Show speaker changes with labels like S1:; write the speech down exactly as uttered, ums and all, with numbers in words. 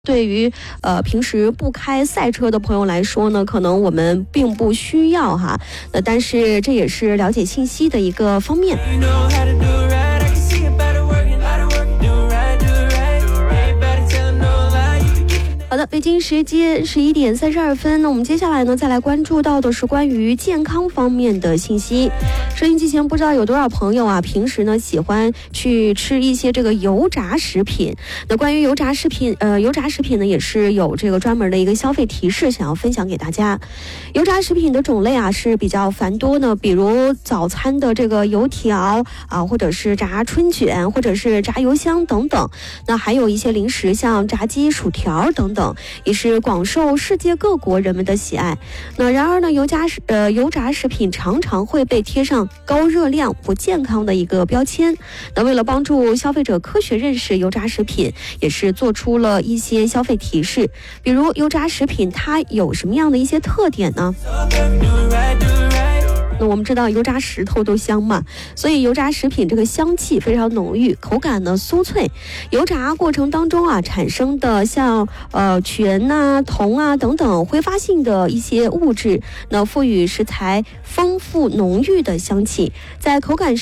S1: 对于呃平时不开赛车的朋友来说呢，可能我们并不需要哈，那但是这也是了解信息的一个方面。好的，北京时间十一点三十二分，那我们接下来呢，再来关注到的是关于健康方面的信息。收音机前不知道有多少朋友啊，平时呢喜欢去吃一些这个油炸食品。那关于油炸食品，呃，油炸食品呢也是有这个专门的一个消费提示，想要分享给大家。油炸食品的种类啊是比较繁多呢，比如早餐的这个油条啊，或者是炸春卷，或者是炸油香等等。那还有一些零食，像炸鸡、薯条等等。也是广受世界各国人们的喜爱。那然而呢，油炸食呃油炸食品常常会被贴上高热量、不健康的一个标签。那为了帮助消费者科学认识油炸食品，也是做出了一些消费提示。比如油炸食品它有什么样的一些特点呢？那我们知道油炸石头都香嘛，所以油炸食品这个香气非常浓郁，口感呢酥脆。油炸过程当中啊产生的像呃醛呐、铜啊等等挥发性的一些物质，那赋予食材丰富浓郁的香气，在口感上